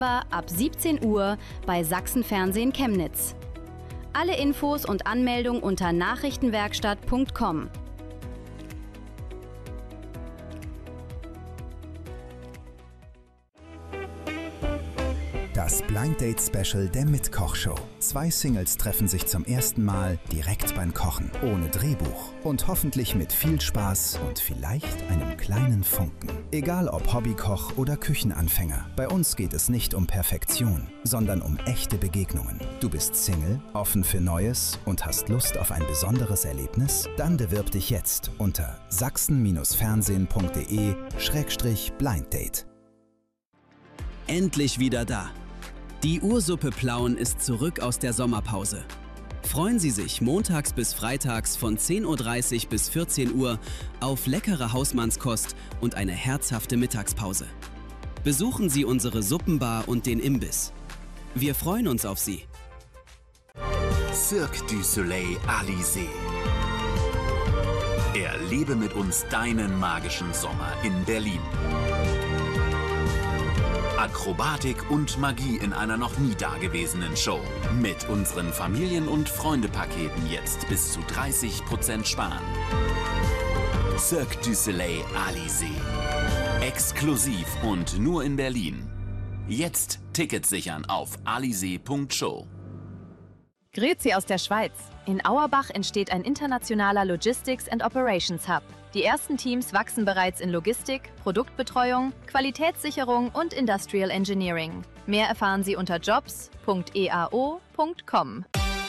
ab 17 Uhr bei Sachsenfernsehen Chemnitz. Alle Infos und Anmeldung unter nachrichtenwerkstatt.com. Das Blind Date Special der Mitkoch-Show. 2 Singles treffen sich zum ersten Mal direkt beim Kochen, ohne Drehbuch und hoffentlich mit viel Spaß und vielleicht einem kleinen Funken. Egal ob Hobbykoch oder Küchenanfänger, bei uns geht es nicht um Perfektion, sondern um echte Begegnungen. Du bist Single, offen für Neues und hast Lust auf ein besonderes Erlebnis? Dann bewirb dich jetzt unter sachsen-fernsehen.de/blinddate. Endlich wieder da. Die Ursuppe Plauen ist zurück aus der Sommerpause. Freuen Sie sich montags bis freitags von 10:30 Uhr bis 14 Uhr auf leckere Hausmannskost und eine herzhafte Mittagspause. Besuchen Sie unsere Suppenbar und den Imbiss. Wir freuen uns auf Sie. Cirque du Soleil Alizé. Erlebe mit uns deinen magischen Sommer in Berlin. Akrobatik und Magie in einer noch nie dagewesenen Show. Mit unseren Familien- und Freunde-Paketen jetzt bis zu 30% sparen. Cirque du Soleil Alizé. Exklusiv und nur in Berlin. Jetzt Tickets sichern auf alizé.show. Grüezi aus der Schweiz. In Auerbach entsteht ein internationaler Logistics and Operations Hub. Die ersten Teams wachsen bereits in Logistik, Produktbetreuung, Qualitätssicherung und Industrial Engineering. Mehr erfahren Sie unter jobs.eao.com.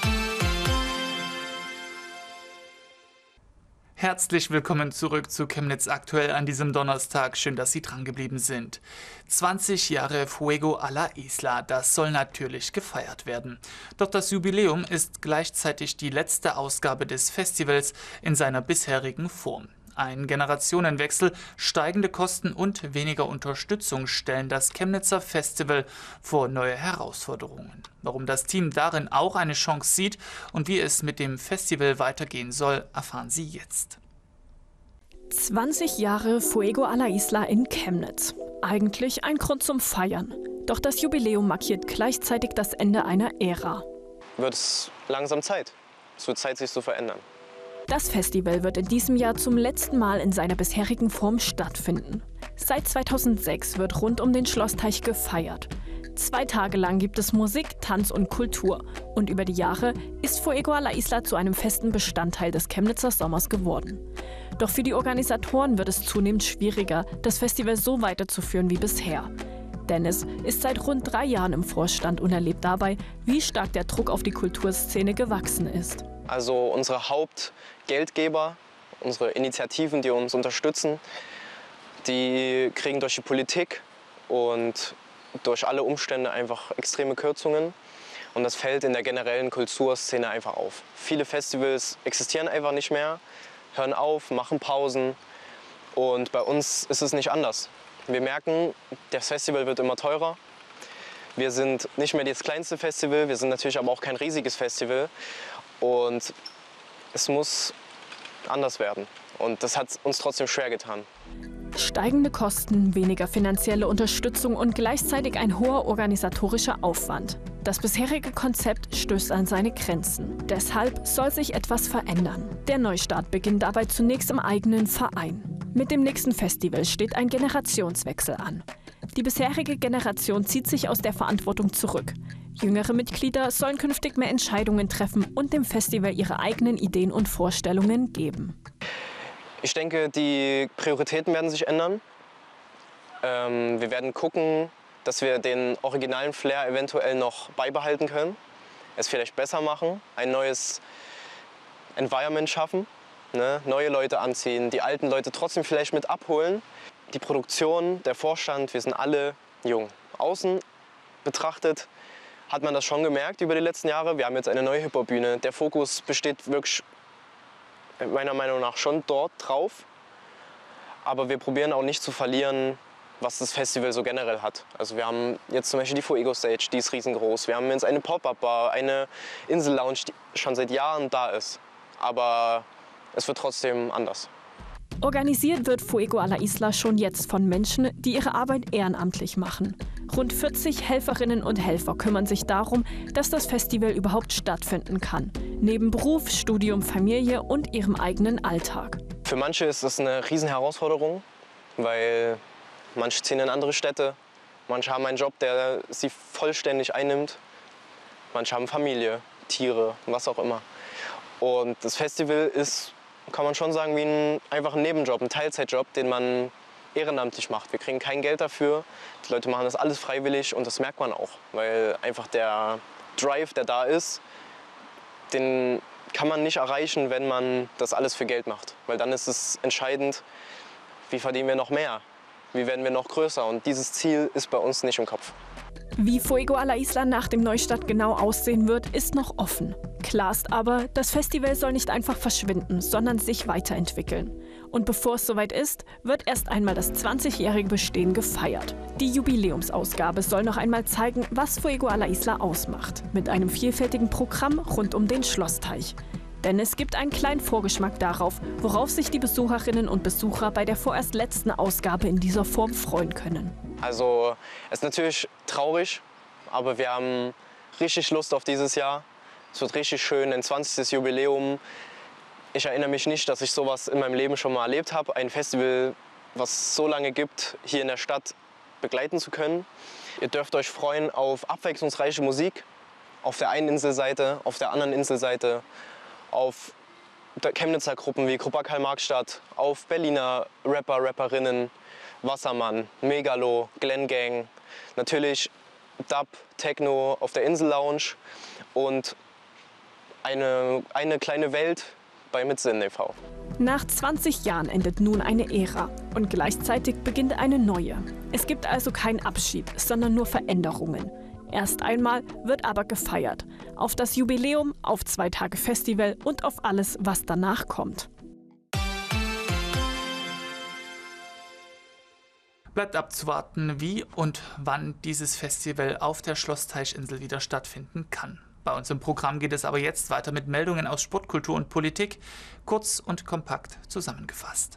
Herzlich willkommen zurück zu Chemnitz aktuell an diesem Donnerstag. Schön, dass Sie dran geblieben sind. 20 Jahre Fuego a la Isla, das soll natürlich gefeiert werden. Doch das Jubiläum ist gleichzeitig die letzte Ausgabe des Festivals in seiner bisherigen Form. Ein Generationenwechsel, steigende Kosten und weniger Unterstützung stellen das Chemnitzer Festival vor neue Herausforderungen. Warum das Team darin auch eine Chance sieht und wie es mit dem Festival weitergehen soll, erfahren Sie jetzt. 20 Jahre Fuego a la Isla in Chemnitz. Eigentlich ein Grund zum Feiern. Doch das Jubiläum markiert gleichzeitig das Ende einer Ära. Wird es langsam Zeit. Es wird Zeit, sich zu verändern. Das Festival wird in diesem Jahr zum letzten Mal in seiner bisherigen Form stattfinden. Seit 2006 wird rund um den Schlossteich gefeiert. 2 Tage lang gibt es Musik, Tanz und Kultur. Und über die Jahre ist Fuego a la Isla zu einem festen Bestandteil des Chemnitzer Sommers geworden. Doch für die Organisatoren wird es zunehmend schwieriger, das Festival so weiterzuführen wie bisher. Dennis ist seit rund 3 Jahren im Vorstand und erlebt dabei, wie stark der Druck auf die Kulturszene gewachsen ist. Also unsere Hauptgeldgeber, unsere Initiativen, die uns unterstützen, die kriegen durch die Politik und durch alle Umstände einfach extreme Kürzungen. Und das fällt in der generellen Kulturszene einfach auf. Viele Festivals existieren einfach nicht mehr, hören auf, machen Pausen. Und bei uns ist es nicht anders. Wir merken, das Festival wird immer teurer. Wir sind nicht mehr das kleinste Festival, wir sind natürlich aber auch kein riesiges Festival. Und es muss anders werden. Und das hat uns trotzdem schwer getan. Steigende Kosten, weniger finanzielle Unterstützung und gleichzeitig ein hoher organisatorischer Aufwand. Das bisherige Konzept stößt an seine Grenzen. Deshalb soll sich etwas verändern. Der Neustart beginnt dabei zunächst im eigenen Verein. Mit dem nächsten Festival steht ein Generationswechsel an. Die bisherige Generation zieht sich aus der Verantwortung zurück. Jüngere Mitglieder sollen künftig mehr Entscheidungen treffen und dem Festival ihre eigenen Ideen und Vorstellungen geben. Ich denke, die Prioritäten werden sich ändern. Wir werden gucken, dass wir den originalen Flair eventuell noch beibehalten können, es vielleicht besser machen, ein neues Environment schaffen, ne? Neue Leute anziehen, die alten Leute trotzdem vielleicht mit abholen. Die Produktion, der Vorstand, wir sind alle jung. Außen betrachtet hat man das schon gemerkt über die letzten Jahre. Wir haben jetzt eine neue Hip-Hop-Bühne. Der Fokus besteht wirklich meiner Meinung nach schon dort drauf. Aber wir probieren auch nicht zu verlieren, was das Festival so generell hat. Also wir haben jetzt zum Beispiel die Fuego Stage, die ist riesengroß. Wir haben jetzt eine Pop-Up-Bar, eine Insel-Lounge, die schon seit Jahren da ist. Aber es wird trotzdem anders. Organisiert wird Fuego a la Isla schon jetzt von Menschen, die ihre Arbeit ehrenamtlich machen. Rund 40 Helferinnen und Helfer kümmern sich darum, dass das Festival überhaupt stattfinden kann. Neben Beruf, Studium, Familie und ihrem eigenen Alltag. Für manche ist es eine Riesenherausforderung, weil manche ziehen in andere Städte. Manche haben einen Job, der sie vollständig einnimmt. Manche haben Familie, Tiere, was auch immer. Und das Festival ist, kann man schon sagen, wie einfach ein Nebenjob, ein Teilzeitjob, den man ehrenamtlich macht. Wir kriegen kein Geld dafür. Die Leute machen das alles freiwillig und das merkt man auch. Weil einfach der Drive, der da ist, den kann man nicht erreichen, wenn man das alles für Geld macht. Weil dann ist es entscheidend, wie verdienen wir noch mehr, wie werden wir noch größer. Und dieses Ziel ist bei uns nicht im Kopf. Wie Fuego a la Isla nach dem Neustart genau aussehen wird, ist noch offen. Klar ist aber, das Festival soll nicht einfach verschwinden, sondern sich weiterentwickeln. Und bevor es soweit ist, wird erst einmal das 20-jährige Bestehen gefeiert. Die Jubiläumsausgabe soll noch einmal zeigen, was Fuego a la Isla ausmacht, mit einem vielfältigen Programm rund um den Schlossteich. Denn es gibt einen kleinen Vorgeschmack darauf, worauf sich die Besucherinnen und Besucher bei der vorerst letzten Ausgabe in dieser Form freuen können. Also es ist natürlich traurig, aber wir haben richtig Lust auf dieses Jahr. Es wird richtig schön, ein 20. Jubiläum. Ich erinnere mich nicht, dass ich sowas in meinem Leben schon mal erlebt habe. Ein Festival, was es so lange gibt, hier in der Stadt begleiten zu können. Ihr dürft euch freuen auf abwechslungsreiche Musik. Auf der einen Inselseite, auf der anderen Inselseite. Auf Chemnitzer Gruppen wie Gruppa Karl-Marx-Stadt, auf Berliner Rapper, Rapperinnen, Wassermann, Megalo, Glen Gang, natürlich Dub, Techno auf der Insel Lounge und eine kleine Welt bei Mitsinn e.V. Nach 20 Jahren endet nun eine Ära und gleichzeitig beginnt eine neue. Es gibt also keinen Abschied, sondern nur Veränderungen. Erst einmal wird aber gefeiert. Auf das Jubiläum, auf 2 Tage Festival und auf alles, was danach kommt. Bleibt abzuwarten, wie und wann dieses Festival auf der Schlossteichinsel wieder stattfinden kann. Bei uns im Programm geht es aber jetzt weiter mit Meldungen aus Sport, Kultur und Politik, kurz und kompakt zusammengefasst.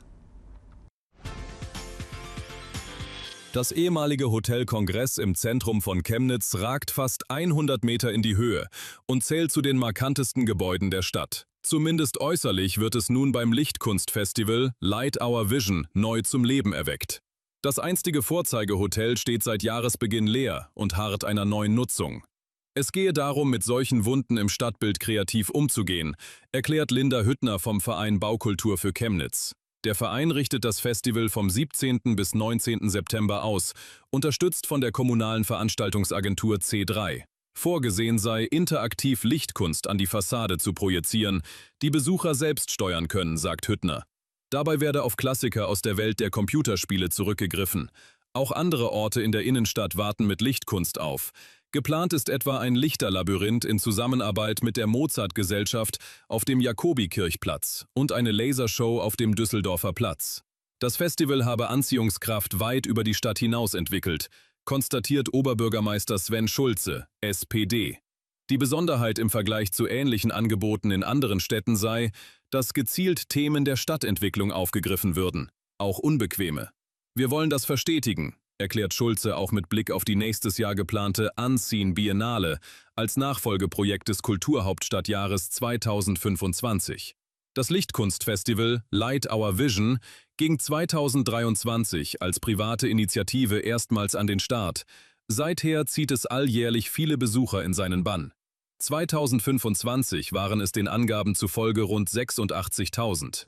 Das ehemalige Hotel Kongress im Zentrum von Chemnitz ragt fast 100 Meter in die Höhe und zählt zu den markantesten Gebäuden der Stadt. Zumindest äußerlich wird es nun beim Lichtkunstfestival Light Our Vision neu zum Leben erweckt. Das einstige Vorzeigehotel steht seit Jahresbeginn leer und harrt einer neuen Nutzung. Es gehe darum, mit solchen Wunden im Stadtbild kreativ umzugehen, erklärt Linda Hüttner vom Verein Baukultur für Chemnitz. Der Verein richtet das Festival vom 17. bis 19. September aus, unterstützt von der kommunalen Veranstaltungsagentur C3. Vorgesehen sei, interaktiv Lichtkunst an die Fassade zu projizieren, die Besucher selbst steuern können, sagt Hüttner. Dabei werde auf Klassiker aus der Welt der Computerspiele zurückgegriffen. Auch andere Orte in der Innenstadt warten mit Lichtkunst auf. Geplant ist etwa ein Lichterlabyrinth in Zusammenarbeit mit der Mozart-Gesellschaft auf dem Jakobikirchplatz und eine Lasershow auf dem Düsseldorfer Platz. Das Festival habe Anziehungskraft weit über die Stadt hinaus entwickelt, konstatiert Oberbürgermeister Sven Schulze, SPD. Die Besonderheit im Vergleich zu ähnlichen Angeboten in anderen Städten sei, dass gezielt Themen der Stadtentwicklung aufgegriffen würden, auch unbequeme. Wir wollen das verstetigen, erklärt Schulze auch mit Blick auf die nächstes Jahr geplante Unseen Biennale als Nachfolgeprojekt des Kulturhauptstadtjahres 2025. Das Lichtkunstfestival Light Our Vision ging 2023 als private Initiative erstmals an den Start. Seither zieht es alljährlich viele Besucher in seinen Bann. 2025 waren es den Angaben zufolge rund 86.000.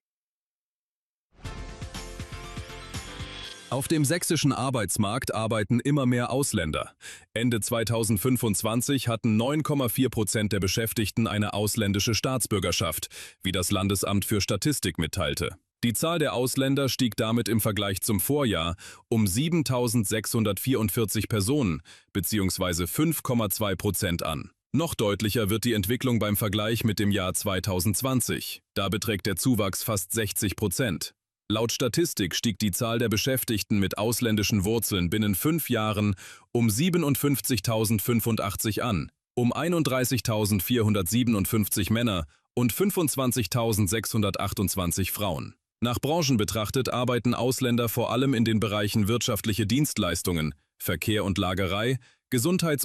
Auf dem sächsischen Arbeitsmarkt arbeiten immer mehr Ausländer. Ende 2025 hatten 9,4% der Beschäftigten eine ausländische Staatsbürgerschaft, wie das Landesamt für Statistik mitteilte. Die Zahl der Ausländer stieg damit im Vergleich zum Vorjahr um 7.644 Personen bzw. 5,2% an. Noch deutlicher wird die Entwicklung beim Vergleich mit dem Jahr 2020. Da beträgt der Zuwachs fast 60%. Laut Statistik stieg die Zahl der Beschäftigten mit ausländischen Wurzeln binnen 5 Jahren um 57.085 an, um 31.457 Männer und 25.628 Frauen. Nach Branchen betrachtet arbeiten Ausländer vor allem in den Bereichen wirtschaftliche Dienstleistungen, Verkehr und Lagerei, Gesundheits-